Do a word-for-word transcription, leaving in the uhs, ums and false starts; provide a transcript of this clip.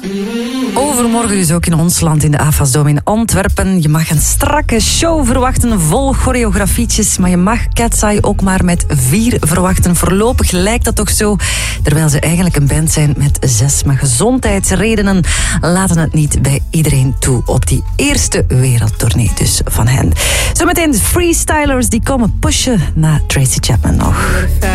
Overmorgen dus ook in ons land in de AFAS-dome in Antwerpen. Je mag een strakke show verwachten, vol choreografietjes. Maar je mag Cat's Eye ook maar met vier verwachten. Voorlopig lijkt dat toch zo. Terwijl ze eigenlijk een band zijn met zes. Maar gezondheidsredenen laten het niet bij iedereen toe op die eerste wereldtournee dus van hen. Zometeen de freestylers die komen pushen na Tracy Chapman nog.